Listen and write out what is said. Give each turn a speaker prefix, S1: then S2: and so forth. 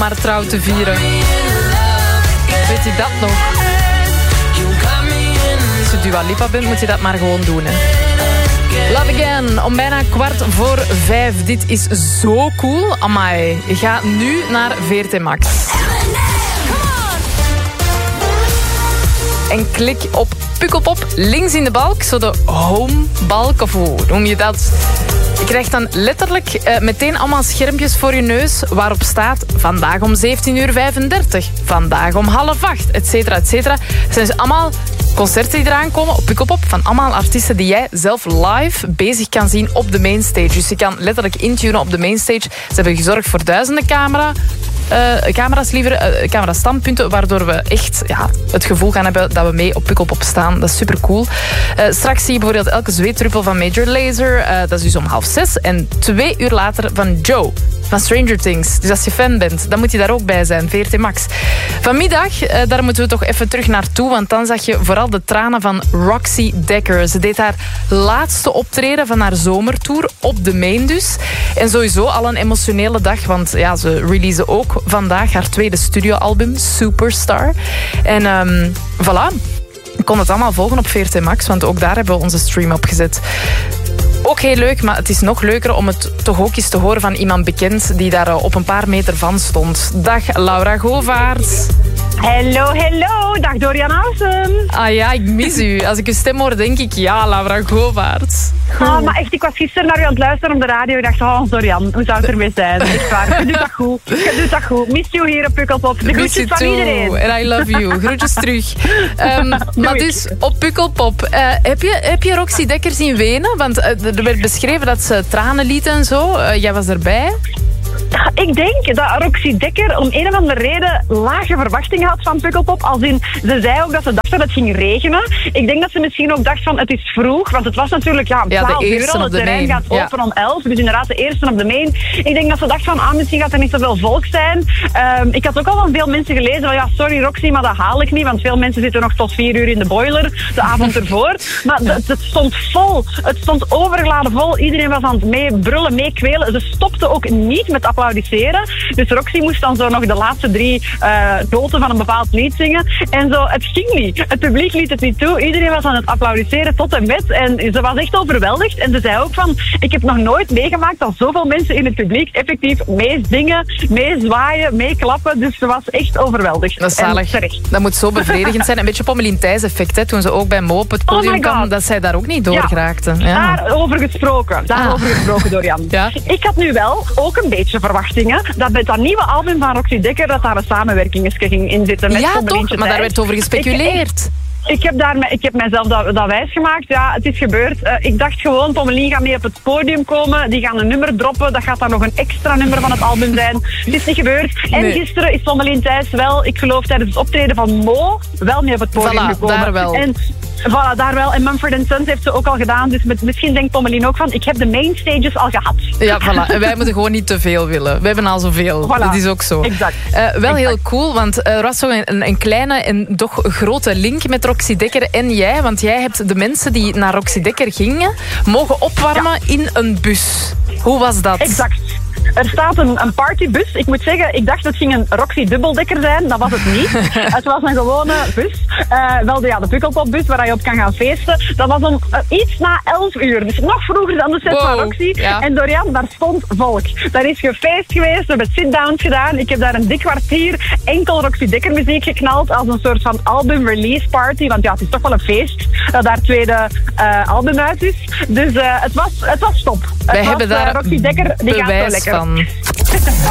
S1: haar trouw te vieren. Weet je dat nog? Als je Dua Lipa bent, moet je dat maar gewoon doen. Hè. Love Again, om bijna 4:15. Dit is zo cool. Amai, je gaat nu naar VRT Max. En klik op Pukkelpop links in de balk, zo de homebalk, of hoe noem je dat? Je krijgt dan letterlijk meteen allemaal schermpjes voor je neus waarop staat vandaag om 17:35, vandaag om 7:30, et cetera, et cetera. Het zijn dus allemaal concerten die eraan komen op Pukkelpop van allemaal artiesten die jij zelf live bezig kan zien op de mainstage. Dus je kan letterlijk intunen op de mainstage. Ze hebben gezorgd voor duizenden camerastandpunten, waardoor we echt het gevoel gaan hebben dat we mee op Pukkelpop staan. Dat is super cool. Straks zie je bijvoorbeeld elke zweetdruppel van Major Lazer. Dat is dus om 5:30. En 2 uur later van Joe van Stranger Things. Dus als je fan bent, dan moet je daar ook bij zijn. VRT Max. Vanmiddag, daar moeten we toch even terug naartoe, want dan zag je vooral de tranen van Roxy Dekker. Ze deed haar laatste optreden van haar zomertour op de Main dus. En sowieso al een emotionele dag, want ja, ze releasen ook vandaag haar tweede studioalbum, Superstar. En voilà, je kon het allemaal volgen op VRT Max, want ook daar hebben we onze stream op gezet. Ook heel leuk, maar het is nog leuker om het toch ook eens te horen van iemand bekend die daar op een paar meter van stond. Dag Laura Govaert.
S2: Hallo, hallo. Dag Dorian Hausen.
S1: Ah ja, ik mis u. Als ik uw stem hoor, denk ik, ja, Laura Govaert.
S2: Ah, maar echt, ik was gisteren naar u aan het luisteren op de radio. Ik dacht, oh Dorian, hoe zou het ermee zijn? Echt waar, je doet dat goed. Je doet dat goed. Miss you hier op Pukkelpop. De groetjes van iedereen.
S1: And I love you. Groetjes terug. Maar dus, op Pukkelpop. Heb je Roxy Dekker zien wenen? Want er werd beschreven dat ze tranen liet en zo. Jij was erbij.
S2: Ik denk dat Roxy Dekker om een of andere reden lage verwachtingen had van Pukkelpop. Als in, ze zei ook dat ze dacht dat het ging regenen. Ik denk dat ze misschien ook dacht van het is vroeg. Want het was natuurlijk 12 uur al. Het terrein gaat open om 11. Dus inderdaad de eerste op de Main. Ik denk dat ze dacht van misschien gaat er niet zoveel volk zijn. Ik had ook al van veel mensen gelezen van ja, sorry Roxy, maar dat haal ik niet. Want veel mensen zitten nog tot 4 uur in de boiler. De avond ervoor. Maar het stond vol. Het stond overgeladen vol. Iedereen was aan het meebrullen, meekwelen. Ze stopte ook niet met applaudisseren. Dus Roxy moest dan zo nog de laatste 3 noten van een bepaald lied zingen. En zo, het ging niet. Het publiek liet het niet toe. Iedereen was aan het applaudisseren tot en met. En ze was echt overweldigd. En ze zei ook van, ik heb nog nooit meegemaakt dat zoveel mensen in het publiek effectief meezingen, meezwaaien, meeklappen. Dus ze was echt overweldigd.
S1: Dat is zalig. Dat moet zo bevredigend zijn. Een beetje Pommelien Thijs effect, hè, toen ze ook bij Mo op het podium kwam, dat zij daar ook niet door geraakte. Ja.
S2: Daarover gesproken, Dorian. Ja? Ik had nu wel ook een beetje verwachtingen dat met dat nieuwe album van Roxy Dekker dat daar een samenwerking ging in zitten met
S1: toch, maar daar werd over gespeculeerd.
S2: Ik heb mijzelf dat wijsgemaakt. Ja, het is gebeurd. Ik dacht gewoon, Pommelien gaat mee op het podium komen. Die gaan een nummer droppen. Dat gaat dan nog een extra nummer van het album zijn. Het is niet gebeurd. En gisteren is Pommelien Thijs wel, ik geloof tijdens het optreden van Mo, wel mee op het podium gekomen.
S1: Daar wel.
S2: Voilà, daar wel. En Mumford & Sons heeft ze ook al gedaan. Dus misschien denkt Pommelien ook van, ik heb de main stages al gehad.
S1: Ja, voilà. En wij moeten gewoon niet te veel willen. We hebben al zoveel. Voilà. Dat is ook zo.
S2: Exact.
S1: Heel cool, want er was zo een kleine en toch grote link met Roxy Dekker en jij. Want jij hebt de mensen die naar Roxy Dekker gingen mogen opwarmen in een bus. Hoe was dat?
S2: Exact. Er staat een partybus. Ik moet zeggen, ik dacht het ging een Roxy dubbeldekker zijn. Dat was het niet. Het was een gewone bus. Wel de Pukkelpopbus waar je op kan gaan feesten. Dat was om iets na 11 uur. Dus nog vroeger dan de set van Roxy. Ja. En Dorian, daar stond volk. Daar is gefeest geweest. We hebben sit-downs gedaan. Ik heb daar een dik kwartier enkel Roxy Dekker muziek geknald. Als een soort van album release party. Want ja, het is toch wel een feest dat haar tweede album uit is. Dus het was top.
S1: Wij hebben daar
S2: Roxy Dekker, die gaat zo lekker.
S1: Van.